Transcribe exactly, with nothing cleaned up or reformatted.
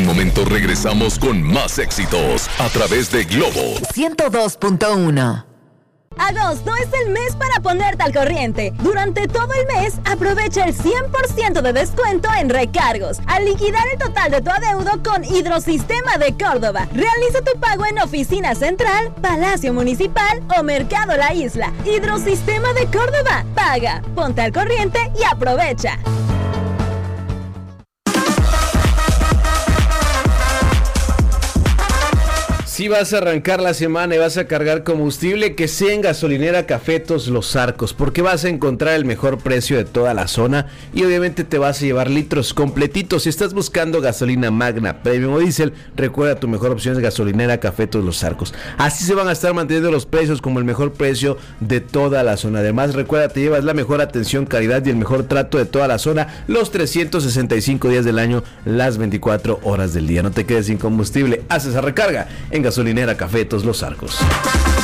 momento regresamos con más éxitos a través de Globo ciento dos punto uno. Agosto es el mes para ponerte al corriente. Durante todo el mes, aprovecha el cien por ciento de descuento en recargos. Al liquidar el total de tu adeudo con Hidrosistema de Córdoba. Realiza tu pago en Oficina Central, Palacio Municipal o Mercado La Isla. Hidrosistema de Córdoba. Paga, ponte al corriente y aprovecha. Si vas a arrancar la semana y vas a cargar combustible, que sea en gasolinera Cafetos Los Arcos, porque vas a encontrar el mejor precio de toda la zona y obviamente te vas a llevar litros completitos. Si estás buscando gasolina Magna, Premium o Diesel, recuerda, tu mejor opción es gasolinera Cafetos Los Arcos. Así se van a estar manteniendo los precios como el mejor precio de toda la zona. Además, recuerda, te llevas la mejor atención, calidad y el mejor trato de toda la zona los trescientos sesenta y cinco días del año, las veinticuatro horas del día. No te quedes sin combustible, haz esa recarga en gasolinera Cafetos Los Arcos.